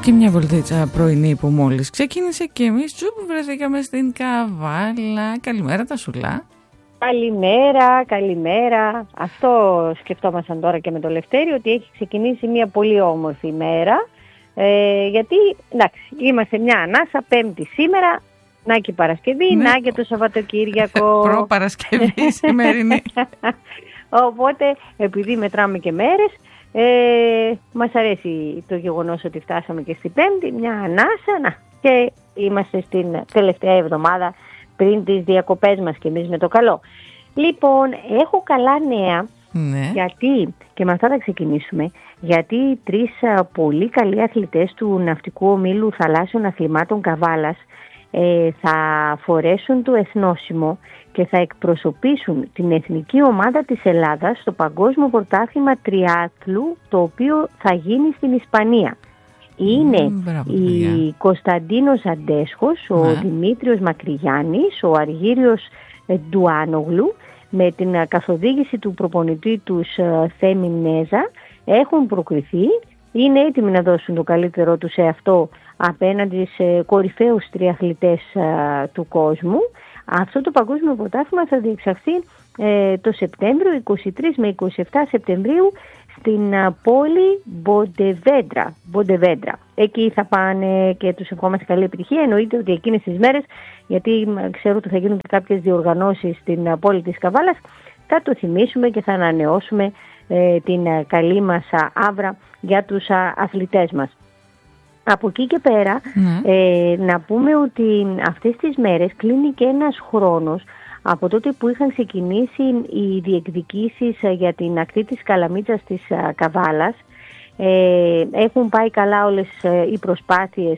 Και μια βολτίτσα πρωινή που μόλις ξεκίνησε και εμείς τσουπ βρεθήκαμε στην Καβάλα. Καλημέρα Τασούλα. Καλημέρα. Αυτό σκεφτόμασταν τώρα και με το Λευτέρη, ότι έχει ξεκινήσει μια πολύ όμορφη ημέρα. Γιατί, εντάξει, είμαστε μια ανάσα, Πέμπτη σήμερα, να και Παρασκευή, να και το Σαββατοκύριακο. Προ-Παρασκευή σημερινή. Οπότε, επειδή μετράμε και μέρες, μας αρέσει το γεγονός ότι φτάσαμε και στην Πέμπτη, μια ανάσα, και είμαστε στην τελευταία εβδομάδα πριν τις διακοπές μας και εμείς με το καλό. Λοιπόν, έχω καλά νέα, γιατί, και με αυτά θα ξεκινήσουμε, γιατί 3 πολύ καλοί αθλητές του Ναυτικού Ομίλου Θαλάσσιων Αθλημάτων Καβάλας θα φορέσουν το εθνόσημο και θα εκπροσωπήσουν την εθνική ομάδα της Ελλάδας στο Παγκόσμιο Πρωτάθλημα Τριάθλου, το οποίο θα γίνει στην Ισπανία. Είναι η Κωνσταντίνος Αντέσχος, ο Δημήτριος Μακρυγιάννης, ο Αργύριος Ντουάνογλου, με την καθοδήγηση του προπονητή τους Θέμη Νέζα, έχουν προκριθεί, είναι έτοιμοι να δώσουν το καλύτερό τους σε αυτό απέναντι σε κορυφαίους τριαθλητές του κόσμου. Αυτό το παγκόσμιο πρωτάθλημα θα διεξαχθεί το Σεπτέμβριο, 23 με 27 Σεπτεμβρίου, στην πόλη Μποντεβέντρα. Εκεί θα πάνε και τους ευχόμαστε καλή επιτυχία. Εννοείται ότι εκείνες τις μέρες, γιατί ξέρω ότι θα γίνουν και κάποιες διοργανώσεις στην πόλη της Καβάλας, θα το θυμίσουμε και θα ανανεώσουμε την καλή μας άβρα για τους αθλητές μας. Από εκεί και πέρα, να πούμε ότι αυτές τις μέρες κλείνει και ένας χρόνος από τότε που είχαν ξεκινήσει οι διεκδικήσεις για την ακτή της Καλαμίτσας της Καβάλας. Έχουν πάει καλά όλες οι προσπάθειες,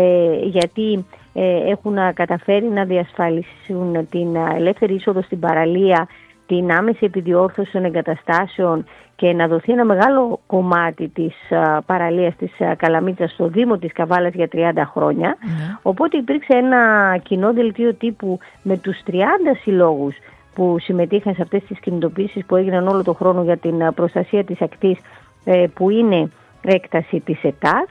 γιατί έχουν καταφέρει να διασφαλίσουν την ελεύθερη είσοδο στην παραλία, την άμεση επιδιόρθωση των εγκαταστάσεων και να δοθεί ένα μεγάλο κομμάτι της παραλίας της Καλαμίτσας στο Δήμο της Καβάλας για 30 χρόνια. Οπότε υπήρξε ένα κοινό δελτίο τύπου με τους 30 συλλόγους που συμμετείχαν σε αυτές τις κινητοποιήσεις που έγιναν όλο τον χρόνο για την προστασία της ακτής, που είναι έκταση της ΕΤΑΔ.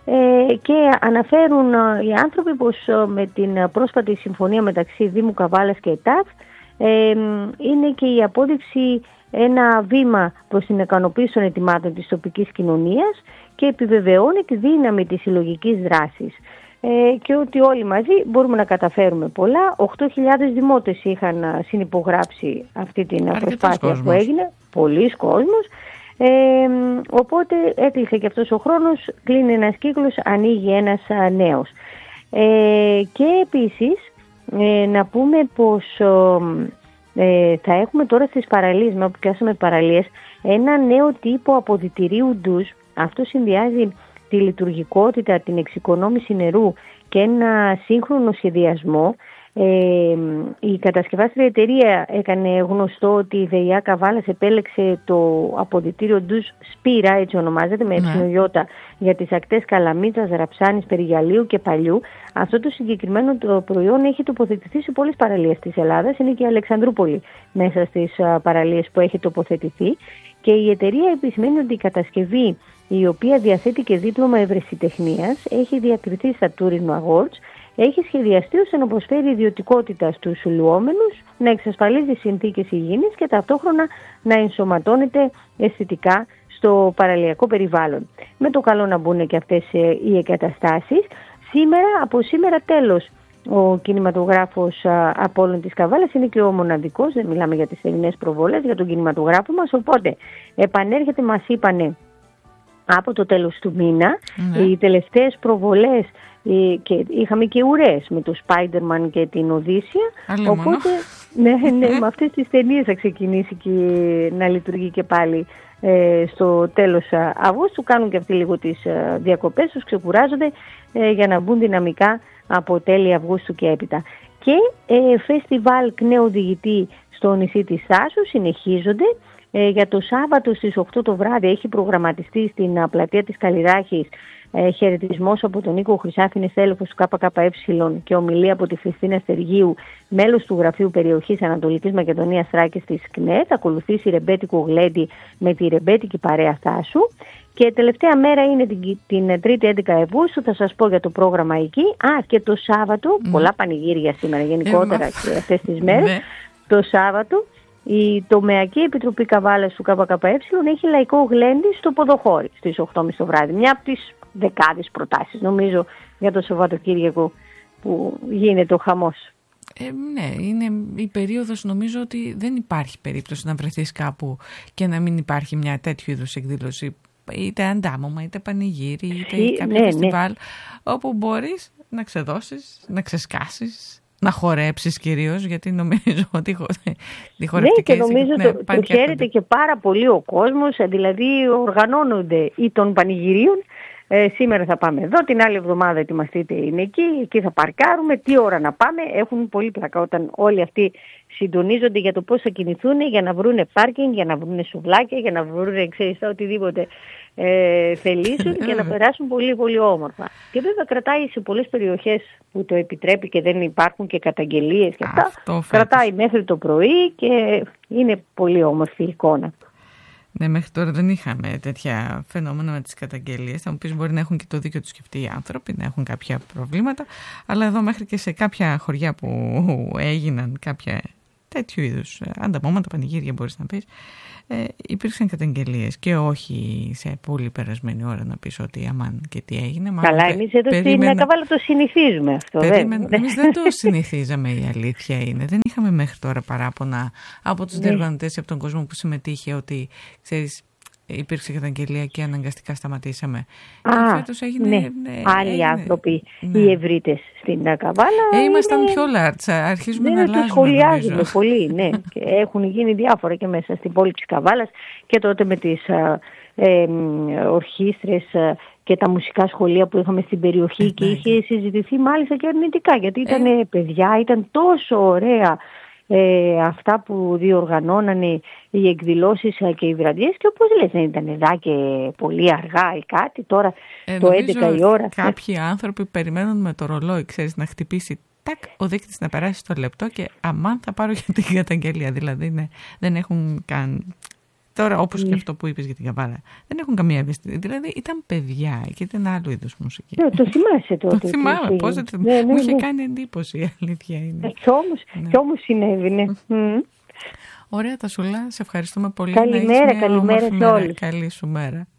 Και αναφέρουν οι άνθρωποι πως με την πρόσφατη συμφωνία μεταξύ Δήμου Καβάλας και ΕΤΑΔ είναι και η απόδειξη ένα βήμα προς την ικανοποίηση των αιτημάτων της τοπικής κοινωνίας και επιβεβαιώνει τη δύναμη της συλλογικής δράσης, και ότι όλοι μαζί μπορούμε να καταφέρουμε πολλά. 8.000 δημότες είχαν συνυπογράψει αυτή την προσπάθεια που έγινε, πολλοί κόσμος, οπότε έκλεισε και αυτός ο χρόνος, κλείνει ένας κύκλος, ανοίγει ένας νέος. Και επίσης να πούμε πως θα έχουμε τώρα στις παραλίες, με όπου πιάσαμε παραλίες, ένα νέο τύπο αποδυτηρίου ντους. Αυτό συνδυάζει τη λειτουργικότητα, την εξοικονόμηση νερού και ένα σύγχρονο σχεδιασμό. Η κατασκευάστρια εταιρεία έκανε γνωστό ότι η ΔΕΙΑ Καβάλας επέλεξε το αποδυτήριο ντους Σπύρα, έτσι ονομάζεται, με εψινογιώτα, για τις ακτές Καλαμίτσας, Ραψάνης, Περιγιαλίου και Παλιού. Αυτό το συγκεκριμένο το προϊόν έχει τοποθετηθεί σε πολλές παραλίες της Ελλάδας. Είναι και η Αλεξανδρούπολη μέσα στις παραλίες που έχει τοποθετηθεί. Και η εταιρεία επισημαίνει ότι η κατασκευή, η οποία διαθέτει και δίπλωμα ευρεσιτεχνίας, έχει διακριθεί στα Tourism Awards, έχει σχεδιαστεί ώστε να προσφέρει ιδιωτικότητα στους λουόμενους, να εξασφαλίζει συνθήκες υγιεινής και ταυτόχρονα να ενσωματώνεται αισθητικά στο παραλιακό περιβάλλον. Με το καλό να μπουν και αυτές οι εγκαταστάσεις. Από σήμερα τέλος, ο κινηματογράφος Απόλλων της Καβάλας είναι και ο μοναδικός, δεν μιλάμε για τις ελληνές προβολές, για τον κινηματογράφο μας, οπότε επανέρχεται, μας είπανε, από το τέλος του μήνα. Οι τελευταίες προβολές, και είχαμε και ουρές με το Spider-Man και την Οδύσσια, οπότε με αυτές τις ταινίες θα ξεκινήσει και να λειτουργεί και πάλι στο τέλος Αυγούστου. Κάνουν και αυτοί λίγο τις διακοπές τους, ξεκουράζονται για να μπουν δυναμικά από τέλη Αυγούστου και έπειτα. Και φεστιβάλ Κνέου Οδηγητή στο νησί της Θάσου συνεχίζονται. Για το Σάββατο στις 8 το βράδυ έχει προγραμματιστεί στην πλατεία της Καλλιδάχης χαιρετισμός από τον Νίκο Χρυσάφη, είναι στέλεχος του ΚΚΕ, και ομιλία από τη Χριστίνα Στεργίου, μέλος του Γραφείου Περιοχής Ανατολικής Μακεδονίας Θράκης της ΚΝΕ. Θα ακολουθήσει Ρεμπέτικο Γλέντι με τη Ρεμπέτικη Παρέα Θάσου. Και τελευταία μέρα είναι την 3η 11 Αυγούστου, θα σας πω για το πρόγραμμα εκεί. Και το Σάββατο, πολλά πανηγύρια σήμερα γενικότερα και αυτές τις μέρες. Το Σάββατο η Τομεακή Επιτροπή Καβάλας του ΚΚΕ έχει λαϊκό γλέντι στο Ποδοχώρι στις 8.30 το βράδυ. Μια από τις δεκάδες προτάσεις νομίζω για το Σαββατοκύριακο που γίνεται ο χαμός. Ναι, είναι η περίοδος, νομίζω ότι δεν υπάρχει περίπτωση να βρεθείς κάπου και να μην υπάρχει μια τέτοιου είδους εκδήλωση, είτε αντάμωμα, είτε πανηγύρι, είτε κάποιο φεστιβάλ, όπου μπορείς να ξεδώσεις, να ξεσκάσεις, να χορέψεις κυρίως, γιατί νομίζω ότι τη χορευτική... Ναι, και νομίζω το χαίρεται και πάρα πολύ ο κόσμος, δηλαδή οργανώνονται ή των πανηγυρίων. Σήμερα θα πάμε εδώ, την άλλη εβδομάδα ετοιμαστείτε είναι εκεί θα παρκάρουμε, τι ώρα να πάμε. Έχουν πολύ πλάκα όταν όλοι αυτοί συντονίζονται για το πώς θα κινηθούν, για να βρούνε πάρκινγκ, για να βρούνε σουβλάκια, για να βρούνε οτιδήποτε θελήσουν και να περάσουν πολύ πολύ όμορφα. Και βέβαια κρατάει σε πολλές περιοχές που το επιτρέπει και δεν υπάρχουν και καταγγελίες και αυτά, κρατάει μέχρι το πρωί και είναι πολύ όμορφη η εικόνα. Ναι, μέχρι τώρα δεν είχαμε τέτοια φαινόμενα με τις καταγγελίες. Θα μου πεις, μπορεί να έχουν και το δίκιο τους σκεφτεί οι άνθρωποι, να έχουν κάποια προβλήματα, αλλά εδώ μέχρι και σε κάποια χωριά που έγιναν κάποια τέτοιου είδους ανταμώματα, πανηγύρια μπορείς να πεις, υπήρξαν καταγγελίες και όχι σε πολύ περασμένη ώρα να πεις ότι αμάν και τι έγινε. Καλά, εμείς εδώ στην Καβάλα το συνηθίζουμε αυτό. Εμείς δεν το συνηθίζαμε, η αλήθεια είναι. Δεν είχαμε μέχρι τώρα παράπονα από τους διοργανωτές ή από τον κόσμο που συμμετείχε ότι, ξέρεις, υπήρξε καταγγελία και αναγκαστικά σταματήσαμε. Φέτος έγινε, άλλοι άνθρωποι, οι ευρύτες στην Καβάλα. Ήμασταν πιο large, αρχίζουμε να αλλάζουμε. Το σχολιάζουμε πολύ, ναι. Και έχουν γίνει διάφορα και μέσα στην πόλη της Καβάλας και τότε με τις ορχήστρες και τα μουσικά σχολεία που είχαμε στην περιοχή και είχε συζητηθεί μάλιστα και αρνητικά, γιατί ήταν παιδιά, ήταν τόσο ωραία αυτά που διοργανώνανε οι εκδηλώσεις και οι βραδιές, και όπως λες δεν ήταν εδώ και πολύ αργά ή κάτι, τώρα το 11 η ώρα. Κάποιοι άνθρωποι περιμένουν με το ρολόι, ξέρεις, να χτυπήσει ο δείκτης να περάσει στο λεπτό και αμάν θα πάρω για την καταγγελία, δηλαδή δεν έχουν καν... Τώρα, όπως και αυτό που είπες για την Καβάλα, δεν έχουν καμία ευαισθησία. Δηλαδή, ήταν παιδιά και ήταν άλλο είδος μουσική. Το θυμάσαι τότε. Το θυμάμαι. Μου είχε κάνει εντύπωση, η αλήθεια είναι. Κι όμως συνέβαινε. Ωραία, Τασούλα, σε ευχαριστούμε πολύ. Καλημέρα σε όλους. Καλή σου μέρα.